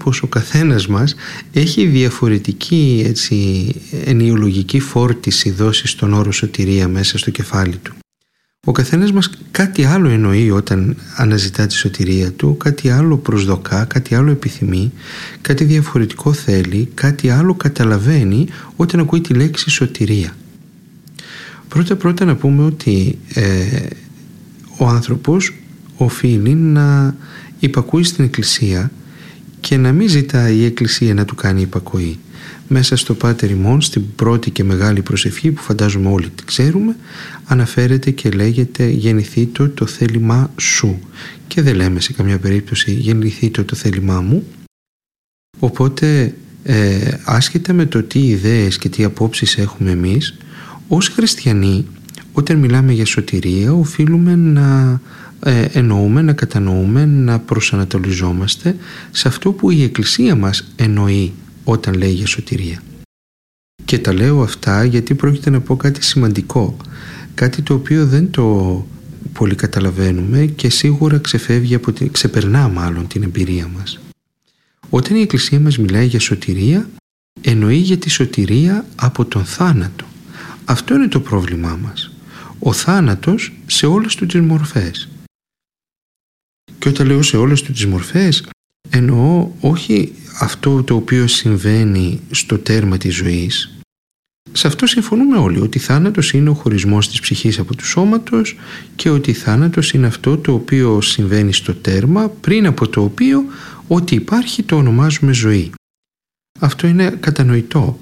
πως ο καθένας μας έχει διαφορετική ενιολογική φόρτιση δώσει στον όρο σωτηρία μέσα στο κεφάλι του. Ο καθένας μας κάτι άλλο εννοεί όταν αναζητά τη σωτηρία του, κάτι άλλο προσδοκά, κάτι άλλο επιθυμεί, κάτι διαφορετικό θέλει, κάτι άλλο καταλαβαίνει όταν ακούει τη λέξη σωτηρία. Πρώτα να πούμε ότι ο άνθρωπος οφείλει να υπακούει στην Εκκλησία και να μην ζητάει η Εκκλησία να του κάνει υπακοή. Μέσα στο Πάτερ ημών, στην πρώτη και μεγάλη προσευχή που φαντάζομαι όλοι τη ξέρουμε, αναφέρεται και λέγεται γεννηθήτω το θέλημά σου, και δεν λέμε σε καμιά περίπτωση γεννηθήτω το θέλημά μου. Οπότε άσχετα με το τι ιδέες και τι απόψεις έχουμε εμείς, ως χριστιανοί, όταν μιλάμε για σωτηρία, οφείλουμε να εννοούμε, να κατανοούμε, να προσανατολιζόμαστε σε αυτό που η Εκκλησία μας εννοεί όταν λέει για σωτηρία. Και τα λέω αυτά γιατί πρόκειται να πω κάτι σημαντικό, κάτι το οποίο δεν το πολύ καταλαβαίνουμε και σίγουρα ξεπερνά μάλλον την εμπειρία μας. Όταν η Εκκλησία μας μιλάει για σωτηρία, εννοεί για τη σωτηρία από τον θάνατο. Αυτό είναι το πρόβλημά μας. Ο θάνατος σε όλες του τις μορφές. Και όταν λέω σε όλες του τις μορφές, εννοώ όχι αυτό το οποίο συμβαίνει στο τέρμα της ζωής. Σε αυτό συμφωνούμε όλοι, ότι θάνατος είναι ο χωρισμός της ψυχής από του σώματος και ότι θάνατος είναι αυτό το οποίο συμβαίνει στο τέρμα, πριν από το οποίο ό,τι υπάρχει το ονομάζουμε ζωή. Αυτό είναι κατανοητό.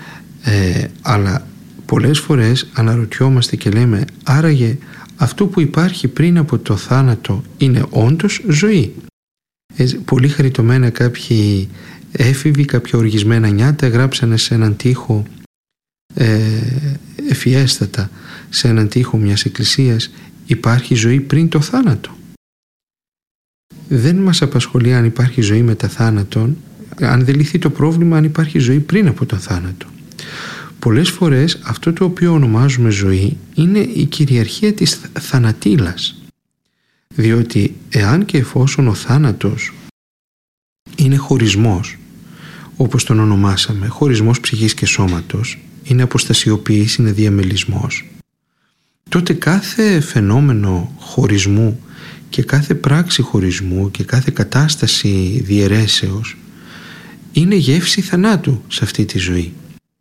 Αλλά πολλές φορές αναρωτιόμαστε και λέμε, άραγε αυτό που υπάρχει πριν από το θάνατο είναι όντως ζωή? Πολύ χαριτωμένα κάποιοι έφηβοι, κάποια οργισμένα νιάτα γράψανε σε έναν τοίχο ευφιέστατα, σε έναν τοίχο μιας εκκλησίας, υπάρχει ζωή πριν το θάνατο. Δεν μας απασχολεί αν υπάρχει ζωή μετά θάνατον, αν δεν λυθεί το πρόβλημα αν υπάρχει ζωή πριν από τον θάνατο. Πολλές φορές αυτό το οποίο ονομάζουμε ζωή είναι η κυριαρχία της θανατήλας. Διότι εάν και εφόσον ο θάνατος είναι χωρισμός, όπως τον ονομάσαμε, χωρισμός ψυχής και σώματος, είναι αποστασιοποίηση, είναι διαμελισμός, τότε κάθε φαινόμενο χωρισμού και κάθε πράξη χωρισμού και κάθε κατάσταση διαιρέσεως είναι γεύση θανάτου σε αυτή τη ζωή.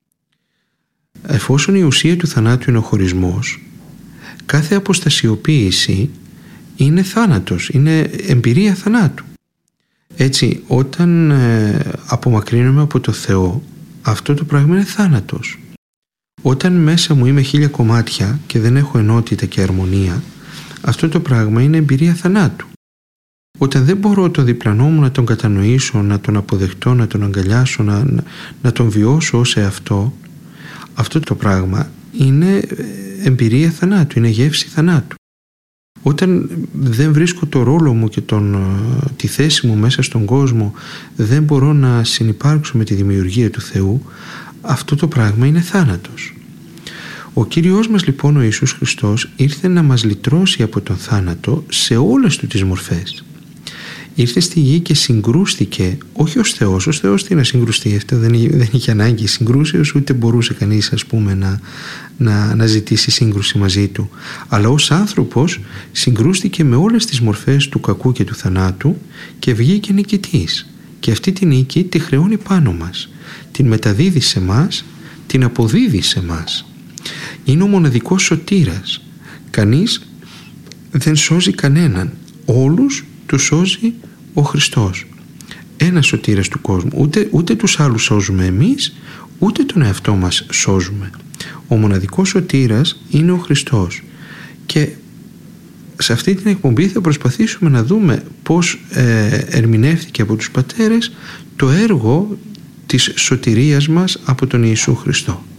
Εφόσον η ουσία του θανάτου είναι ο χωρισμός, κάθε αποστασιοποίηση είναι θάνατος, είναι εμπειρία θανάτου. Έτσι, όταν απομακρύνομαι από το Θεό, αυτό το πράγμα είναι θάνατος. Όταν μέσα μου είμαι 1000 κομμάτια και δεν έχω ενότητα και αρμονία, αυτό το πράγμα είναι εμπειρία θανάτου. Όταν δεν μπορώ τον διπλανό μου να τον κατανοήσω, να τον αποδεχτώ, να τον αγκαλιάσω, να τον βιώσω ως εαυτό, αυτό το πράγμα είναι εμπειρία θανάτου, είναι γεύση θανάτου. Όταν δεν βρίσκω το ρόλο μου και τη θέση μου μέσα στον κόσμο, δεν μπορώ να συνυπάρξω με τη δημιουργία του Θεού, αυτό το πράγμα είναι θάνατος. Ο Κύριος μας λοιπόν, ο Ιησούς Χριστός, ήρθε να μας λυτρώσει από τον θάνατο σε όλες του τις μορφές. Ήρθε στη γη και συγκρούστηκε, όχι ως Θεός. Ως Θεός τι να συγκρουστεί, αυτό δεν είχε ανάγκη συγκρούσεως, ούτε μπορούσε κανείς να ζητήσει σύγκρουση μαζί του. Αλλά ως άνθρωπος συγκρούστηκε με όλες τις μορφές του κακού και του θανάτου και βγήκε νικητής. Και αυτή τη νίκη τη χρεώνει πάνω μας. Την μεταδίδει σε μας, την αποδίδει σε μας. Είναι ο μοναδικός σωτήρας. Κανείς δεν σώζει κανέναν. Όλους τους σώζει ο Χριστός. Ένας σωτήρας του κόσμου. Ούτε τους άλλους σώζουμε εμείς, ούτε τον εαυτό μας σώζουμε. Ο μοναδικός σωτήρας είναι ο Χριστός. Και σε αυτή την εκπομπή θα προσπαθήσουμε να δούμε πώς ερμηνεύτηκε από τους πατέρες το έργο της σωτηρίας μας από τον Ιησού Χριστό.